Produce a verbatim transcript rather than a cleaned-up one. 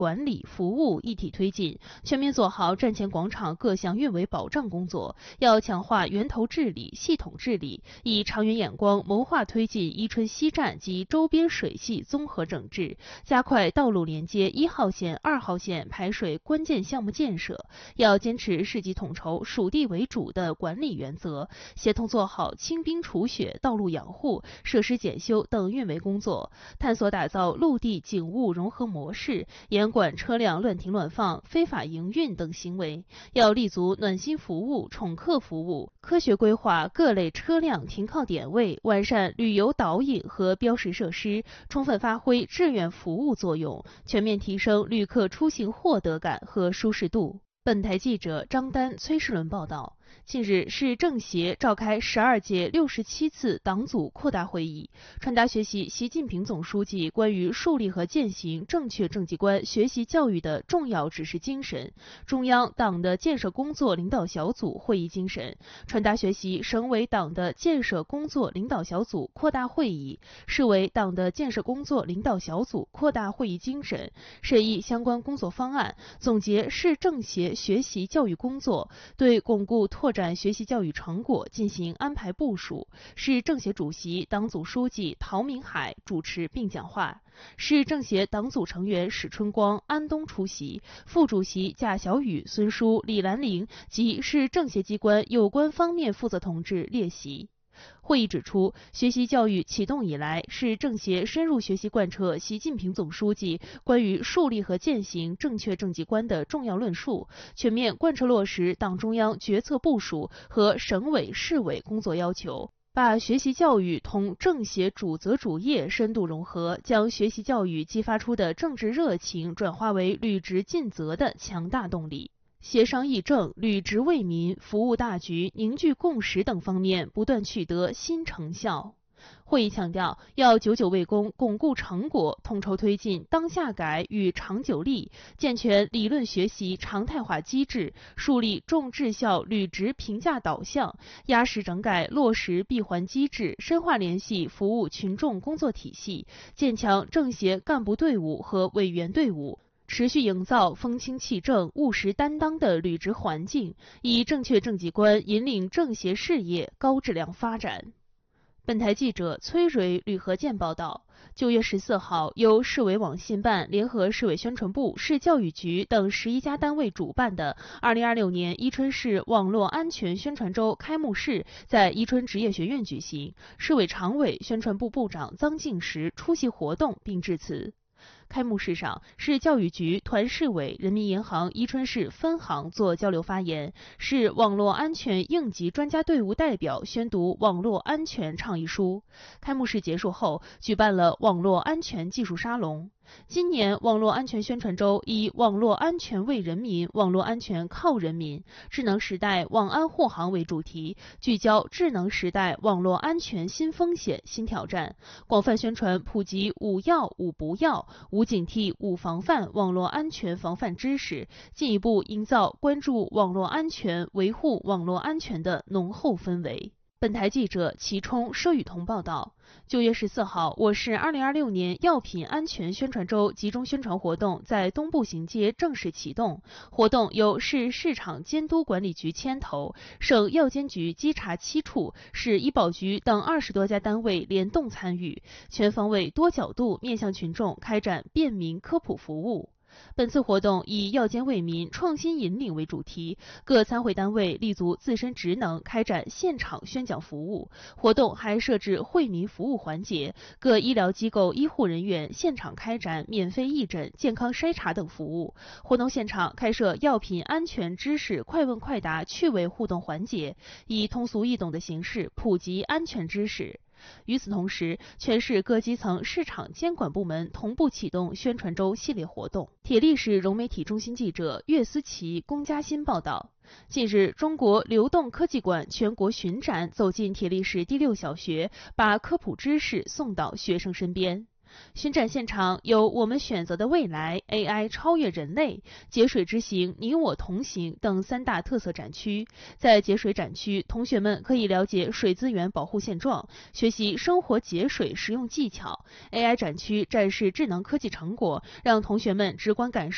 管理、服务一体推进，全面做好站前广场各项运维保障工作。要强化源头治理、系统治理，以长远眼光谋划推进伊春西站及周边水系综合整治，加快道路连接一号线、二号线排水关键项目建设。要坚持市级统筹、属地为主的管理原则，协同做好清冰除雪、道路养护、设施检修等运维工作，探索打造陆地警务融合模式，严管车辆乱停乱放、非法营运等行为。要立足暖心服务、宠客服务，科学规划各类车辆停靠点位，完善旅游导引和标识设施，充分发挥志愿服务作用，全面提升旅客出行获得感和舒适度。本台记者张丹、崔世伦报道。近日，市政协召开十二届六十七次党组扩大会议，传达学习习近平总书记关于树立和践行正确政绩观学习教育的重要指示精神，中央党的建设工作领导小组会议精神，传达学习省委党的建设工作领导小组扩大会议、市委党的建设工作领导小组扩大会议精神，审议相关工作方案，总结市政协学习教育工作，对巩固拓展学习教育成果进行安排部署。市政协主席、党组书记陶明海主持并讲话。市政协党组成员史春光、安东出席，副主席贾小雨、孙书、李兰玲及市政协机关有关方面负责同志列席。会议指出，学习教育启动以来，市政协深入学习贯彻习近平总书记关于树立和践行正确政绩观的重要论述，全面贯彻落实党中央决策部署和省委市委工作要求，把学习教育同政协主责主业深度融合，将学习教育激发出的政治热情转化为履职尽责的强大动力。协商议政、履职为民、服务大局、凝聚共识等方面不断取得新成效。会议强调，要久久为功，巩固成果，统筹推进当下改与长久立，健全理论学习常态化机制，树立重质效履职评价导向，压实整改落实闭环机制，深化联系服务群众工作体系，建强政协干部队伍和委员队伍，持续营造风清气正、务实担当的履职环境，以正确政绩观引领政协事业高质量发展。本台记者崔蕊、吕和建报道。九月十四号，由市委网信办联合市委宣传部、市教育局等十一家单位主办的二零二六年伊春市网络安全宣传周开幕式在伊春职业学院举行，市委常委、宣传部部长臧敬实出席活动并致辞。开幕式上，市教育局团市委、人民银行伊春市分行做交流发言，市网络安全应急专家队伍代表宣读网络安全倡议书。开幕式结束后，举办了网络安全技术沙龙。今年网络安全宣传周以网络安全为人民、网络安全靠人民、智能时代网安护航为主题，聚焦智能时代网络安全新风险、新挑战，广泛宣传普及五要、五不要、五警惕、五防范网络安全防范知识，进一步营造关注网络安全、维护网络安全的浓厚氛围。本台记者齐冲、佘雨桐报道。九月十四号，我市二零二六年药品安全宣传周集中宣传活动在东部行街正式启动。活动由市市场监督管理局牵头，省药监局稽查七处、市医保局等二十多家单位联动参与，全方位、多角度面向群众开展便民科普服务。本次活动以药监为民、创新引领为主题，各参会单位立足自身职能，开展现场宣讲服务。活动还设置惠民服务环节，各医疗机构医护人员现场开展免费义诊、健康筛查等服务。活动现场开设药品安全知识快问快答趣味互动环节，以通俗易懂的形式普及安全知识。与此同时，全市各基层市场监管部门同步启动宣传周系列活动。铁力市融媒体中心记者岳思琪、龚嘉欣报道。近日，中国流动科技馆全国巡展走进铁力市第六小学，把科普知识送到学生身边。巡展现场有我们选择的未来、A I 超越人类、节水之行、你我同行等三大特色展区。在节水展区，同学们可以了解水资源保护现状，学习生活节水实用技巧。A I 展区展示智能科技成果，让同学们直观感受